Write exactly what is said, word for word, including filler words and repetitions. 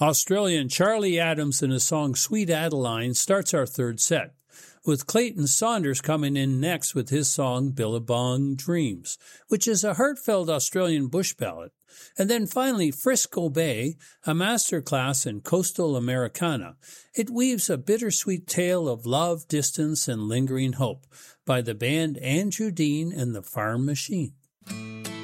Australian Charlie Adams and his song Sweet Adeline starts our third set, with Clayton Saunders coming in next with his song Billabong Dreams, which is a heartfelt Australian bush ballad. And then finally Frisco Bay, a masterclass in coastal Americana. It weaves a bittersweet tale of love, distance, and lingering hope by the band Andrew Dean and the Farm Machine.